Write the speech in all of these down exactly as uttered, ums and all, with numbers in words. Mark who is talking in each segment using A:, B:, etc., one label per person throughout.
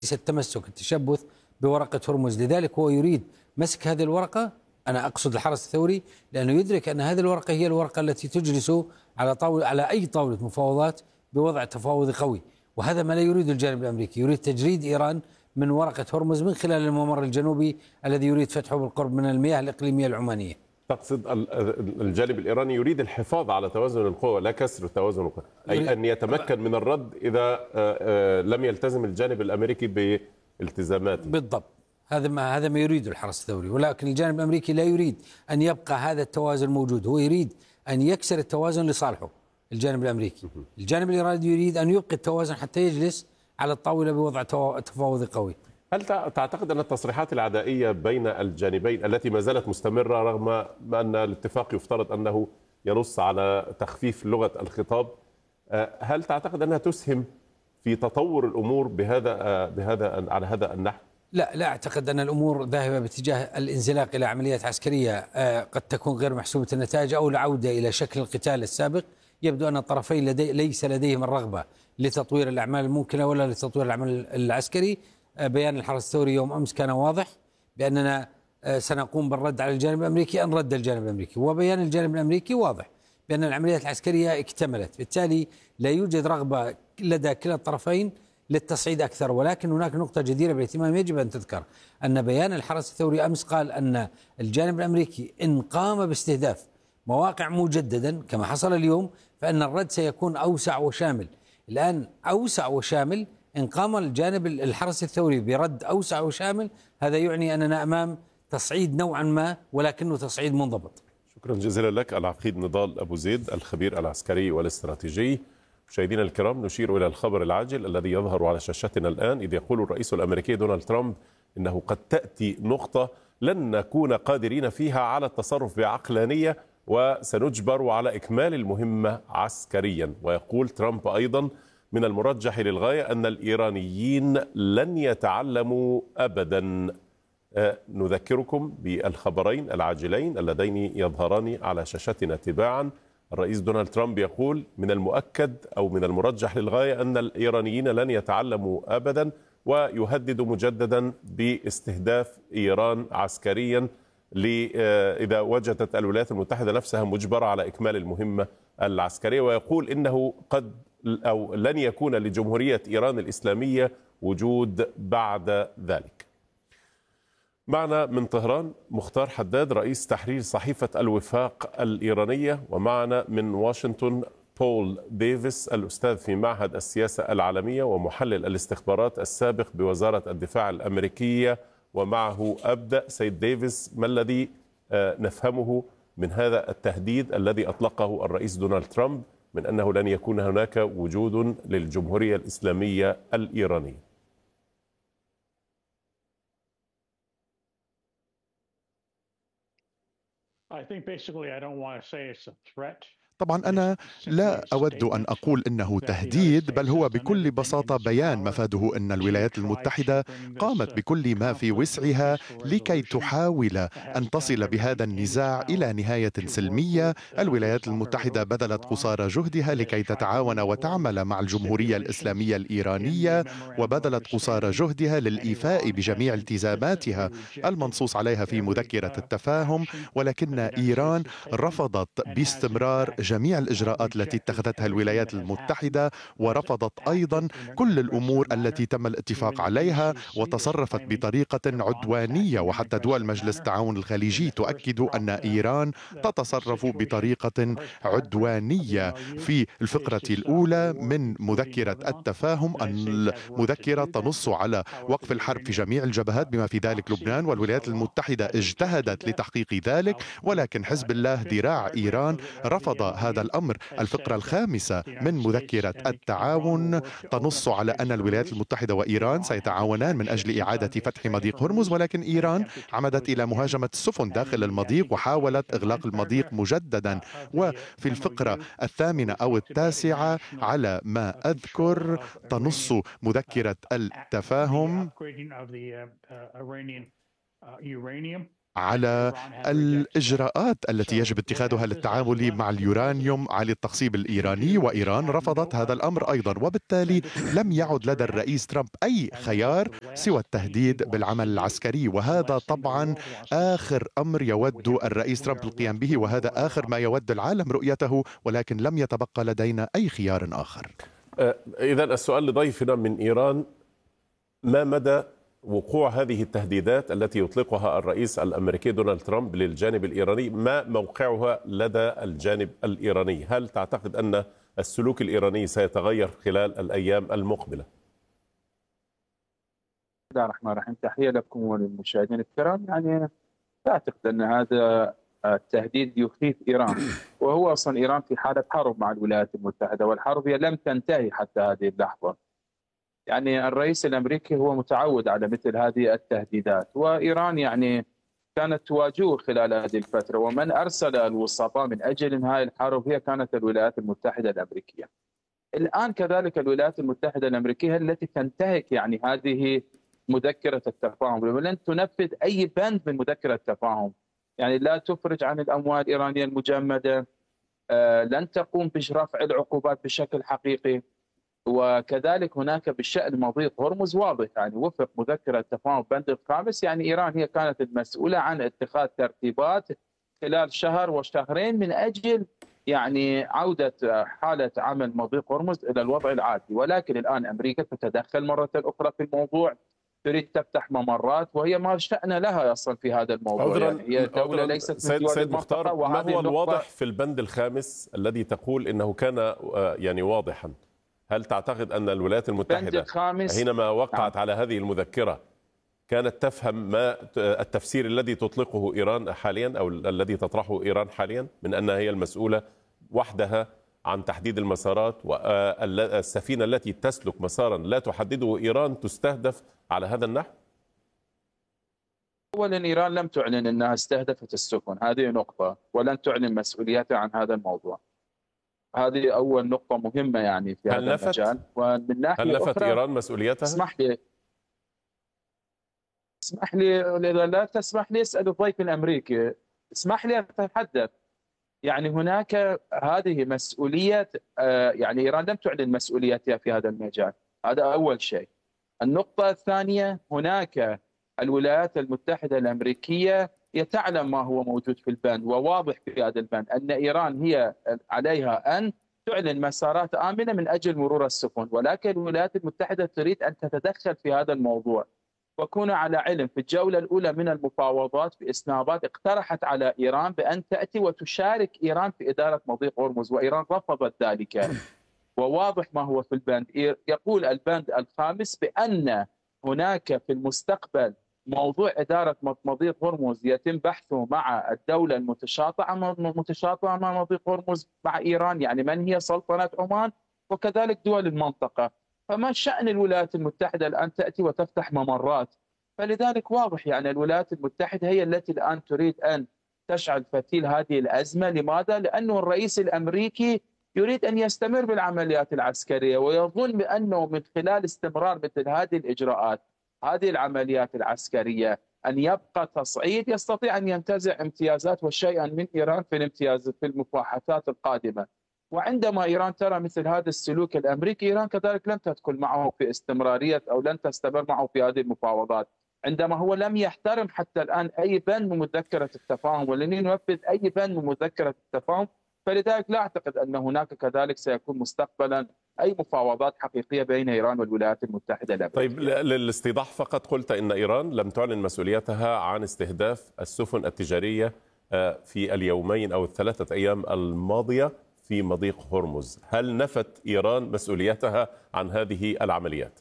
A: التمسك التشبث بورقة هرمز. لذلك هو يريد مسك هذه الورقة، أنا أقصد الحرس الثوري، لأنه يدرك أن هذه الورقة هي الورقة التي تجلس على طاولة على أي طاولة مفاوضات بوضع تفاوضي قوي، وهذا ما لا يريد الجانب الأمريكي. يريد تجريد إيران من ورقة هرمز من خلال الممر الجنوبي الذي يريد فتحه بالقرب من المياه الإقليمية العمانية.
B: تقصد الجانب الإيراني يريد الحفاظ على توازن القوى لا كسر توازن القوى، أي أن يتمكن من الرد إذا لم يلتزم الجانب الأمريكي بالتزاماته.
A: بالضبط، هذا ما هذا ما يريد الحرس الثوري، ولكن الجانب الأمريكي لا يريد أن يبقى هذا التوازن موجود، هو يريد أن يكسر التوازن لصالحه. الجانب الأمريكي، الجانب الإيراني يريد أن يبقي التوازن حتى يجلس على الطاولة بوضع تفاوضي قوي.
B: هل تعتقد أن التصريحات العدائية بين الجانبين التي ما زالت مستمرة رغم أن الاتفاق يفترض أنه ينص على تخفيف لغة الخطاب، هل تعتقد أنها تسهم في تطور الأمور بهذا بهذا على هذا النحو؟
A: لا لا أعتقد أن الأمور ذاهبة باتجاه الانزلاق إلى عمليات عسكرية قد تكون غير محسوبة النتائج أو العودة إلى شكل القتال السابق. يبدو أن الطرفين لدي ليس لديهم الرغبة لتطوير الأعمال الممكنة ولا لتطوير العمل العسكري. بيان الحرس الثوري يوم أمس كان واضح بأننا سنقوم بالرد على الجانب الأمريكي أن رد الجانب الأمريكي، وبيان الجانب الأمريكي واضح بأن العمليات العسكرية اكتملت، بالتالي لا يوجد رغبة لدى كلا الطرفين للتصعيد أكثر. ولكن هناك نقطة جديرة بالاهتمام يجب أن تذكر، أن بيان الحرس الثوري أمس قال أن الجانب الأمريكي إن قام باستهداف مواقع مجددا كما حصل اليوم فإن الرد سيكون أوسع وشامل. الآن أوسع وشامل، إن قام الجانب الحرس الثوري برد أوسع وشامل هذا يعني أننا أمام تصعيد نوعا ما، ولكنه تصعيد منضبط.
B: شكرا جزيلا لك العقيد نضال أبو زيد الخبير العسكري والاستراتيجي. مشاهدينا الكرام، نشير إلى الخبر العاجل الذي يظهر على شاشتنا الآن، إذ يقول الرئيس الأمريكي دونالد ترامب إنه قد تأتي نقطة لن نكون قادرين فيها على التصرف بعقلانية وسنجبر على إكمال المهمة عسكريا. ويقول ترامب أيضا من المرجح للغاية أن الإيرانيين لن يتعلموا أبدا. نذكركم بالخبرين العاجلين اللذين يظهران على شاشتنا تباعا. الرئيس دونالد ترامب يقول من المؤكد أو من المرجح للغاية أن الإيرانيين لن يتعلموا أبدا، ويهدد مجددا باستهداف إيران عسكريا إذا وجدت الولايات المتحدة نفسها مجبرة على إكمال المهمة العسكرية. ويقول إنه قد أو لن يكون لجمهورية إيران الإسلامية وجود بعد ذلك. معنا من طهران مختار حداد رئيس تحرير صحيفة الوفاق الإيرانية، ومعنا من واشنطن بول ديفيس الأستاذ في معهد السياسة العالمية ومحلل الاستخبارات السابق بوزارة الدفاع الأمريكية. ومعه أبدأ. سيد ديفيس، ما الذي نفهمه من هذا التهديد الذي أطلقه الرئيس دونالد ترامب من أنه لن يكون هناك وجود للجمهورية الإسلامية الإيرانية؟
C: طبعا أنا لا أود أن أقول إنه تهديد، بل هو بكل بساطة بيان مفاده أن الولايات المتحدة قامت بكل ما في وسعها لكي تحاول أن تصل بهذا النزاع إلى نهاية سلمية. الولايات المتحدة بذلت قصارى جهدها لكي تتعاون وتعمل مع الجمهورية الإسلامية الإيرانية، وبذلت قصارى جهدها للإيفاء بجميع التزاماتها المنصوص عليها في مذكرة التفاهم، ولكن إيران رفضت باستمرار جميع الإجراءات التي اتخذتها الولايات المتحدة، ورفضت أيضا كل الأمور التي تم الاتفاق عليها، وتصرفت بطريقة عدوانية. وحتى دول مجلس التعاون الخليجي تؤكد أن إيران تتصرف بطريقة عدوانية. في الفقرة الأولى من مذكرة التفاهم، المذكرة تنص على وقف الحرب في جميع الجبهات بما في ذلك لبنان، والولايات المتحدة اجتهدت لتحقيق ذلك، ولكن حزب الله ذراع إيران رفض هذا الأمر. الفقرة الخامسة من مذكرة التعاون تنص على أن الولايات المتحدة وإيران سيتعاونان من أجل إعادة فتح مضيق هرمز، ولكن إيران عمدت إلى مهاجمة السفن داخل المضيق وحاولت إغلاق المضيق مجددا. وفي الفقرة الثامنة أو التاسعة على ما أذكر تنص مذكرة التفاهم على الإجراءات التي يجب اتخاذها للتعامل مع اليورانيوم على التخصيب الإيراني، وإيران رفضت هذا الأمر أيضا، وبالتالي لم يعد لدى الرئيس ترامب أي خيار سوى التهديد بالعمل العسكري. وهذا طبعا آخر أمر يود الرئيس ترامب القيام به، وهذا آخر ما يود العالم رؤيته، ولكن لم يتبقى لدينا أي خيار آخر.
B: إذا السؤال لضيفنا من إيران: ما مدى وقوع هذه التهديدات التي يطلقها الرئيس الأمريكي دونالد ترامب للجانب الإيراني؟ ما موقعها لدى الجانب الإيراني؟ هل تعتقد أن السلوك الإيراني سيتغير خلال الأيام المقبلة؟
D: بسم الله الرحمن الرحيم. تحية لكم وللمشاهدين الكرام. يعني أعتقد أن هذا التهديد يخيف إيران، وهو أصلا إيران في حالة حرب مع الولايات المتحدة، والحرب هي لم تنتهي حتى هذه اللحظة. يعني الرئيس الأمريكي هو متعود على مثل هذه التهديدات، وإيران يعني كانت تواجهه خلال هذه الفترة، ومن أرسل الوسطاء من أجل إنهاء الحرب هي كانت الولايات المتحدة الأمريكية. الآن كذلك الولايات المتحدة الأمريكية التي تنتهك يعني هذه مذكرة التفاهم، ولن تنفذ أي بند من مذكرة التفاهم. يعني لا تفرج عن الأموال الإيرانية المجمدة، لن تقوم برفع العقوبات بشكل حقيقي، وكذلك هناك بالشأن مضيق هرمز واضح يعني وفق مذكرة التفاهم البند الخامس. يعني إيران هي كانت المسؤولة عن اتخاذ ترتيبات خلال شهر وشهرين من أجل يعني عودة حالة عمل مضيق هرمز إلى الوضع العادي، ولكن الآن أمريكا تتدخل مرة أخرى في الموضوع، تريد تفتح ممرات، وهي ما شأن لها أصلا في هذا الموضوع. يعني هي دولة ليست من
B: سيد,
D: دول
B: سيد مختار، ما هو الواضح في البند الخامس الذي تقول إنه كان يعني واضحا؟ هل تعتقد أن الولايات المتحدة حينما وقعت على هذه المذكرة كانت تفهم ما التفسير الذي تطلقه إيران حاليا أو الذي تطرحه إيران حاليا من أنها هي المسؤولة وحدها عن تحديد المسارات، والسفينة التي تسلك مسارا لا تحدده إيران تستهدف على هذا النحو؟
D: أولا إيران لم تعلن أنها استهدفت السفن، هذه نقطة، ولن تعلن مسؤوليتها عن هذا الموضوع. هذه أول نقطة مهمة يعني في هذا المجال.
B: ومن ناحية هل نفت إيران مسؤوليتها؟
D: اسمح لي اسمح لي إذا لا تسمح لي اسأل الضيف الأمريكي، اسمح لي أتحدث. يعني هناك هذه مسؤولية، يعني إيران لم تعلن مسؤوليتها في هذا المجال، هذا أول شيء. النقطة الثانية، هناك الولايات المتحدة الأمريكية هي تعلم ما هو موجود في البند، وواضح في هذا البند أن إيران هي عليها أن تعلن مسارات آمنة من أجل مرور السفن، ولكن الولايات المتحدة تريد أن تتدخل في هذا الموضوع. وكون على علم في الجولة الأولى من المفاوضات في إسنابات اقترحت على إيران بأن تأتي وتشارك إيران في إدارة مضيق هرمز، وإيران رفضت ذلك. وواضح ما هو في البند، يقول البند الخامس بأن هناك في المستقبل موضوع إدارة مضيق هرمز يتم بحثه مع الدولة المتشاطئة متشاطئة مع مضيق هرمز مع إيران، يعني من هي سلطنة عمان وكذلك دول المنطقة. فما شأن الولايات المتحدة الآن تأتي وتفتح ممرات؟ فلذلك واضح يعني الولايات المتحدة هي التي الآن تريد أن تشعل فتيل هذه الأزمة. لماذا؟ لأنه الرئيس الأمريكي يريد أن يستمر بالعمليات العسكرية، ويظن بأنه من خلال استمرار مثل هذه الإجراءات هذه العمليات العسكرية أن يبقى تصعيد يستطيع أن ينتزع امتيازات وشيئا من إيران في الامتياز في المباحثات القادمة. وعندما إيران ترى مثل هذا السلوك الأمريكي، إيران كذلك لن تدخل معه في استمرارية أو لن تستمر معه في هذه المفاوضات، عندما هو لم يحترم حتى الآن أي بند من مذكرة التفاهم ولن ينفذ أي بند من مذكرة التفاهم. فلذلك لا أعتقد أن هناك كذلك سيكون مستقبلا أي مفاوضات حقيقية بين إيران والولايات المتحدة الأمريكية.
B: طيب، للاستيضاح فقط، قلت إن إيران لم تعلن مسؤوليتها عن استهداف السفن التجارية في اليومين أو الثلاثة أيام الماضية في مضيق هرمز. هل نفت إيران مسؤوليتها عن هذه العمليات؟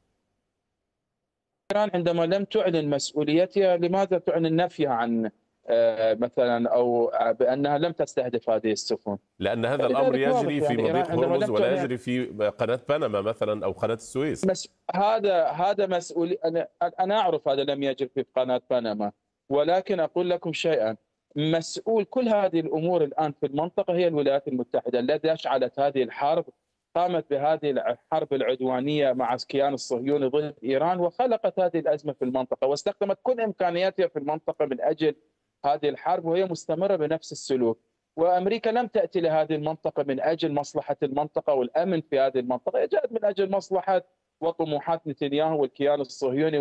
D: إيران عندما لم تعلن مسؤوليتها، لماذا تعلن نفيها عن مثلا أو بأنها لم تستهدف هذه السفن؟
B: لأن هذا الأمر يجري في مضيق هرمز ولا يجري في قناة بنما مثلا أو قناة السويس.
D: مس... هذا هذا مسؤولي، أنا أنا أعرف هذا لم يجري في قناة بنما، ولكن أقول لكم شيئا، مسؤول كل هذه الأمور الآن في المنطقة هي الولايات المتحدة التي أشعلت هذه الحرب قامت بهذه الحرب العدوانية مع الكيان الصهيوني ضد إيران، وخلقت هذه الأزمة في المنطقة، واستخدمت كل إمكانياتها في المنطقة من أجل هذه الحرب، وهي مستمرة بنفس السلوك. وأمريكا لم تأتي لهذه المنطقة من أجل مصلحة المنطقة والأمن في هذه المنطقة، جاءت من أجل مصلحة وطموحات نتنياهو والكيان الصهيوني.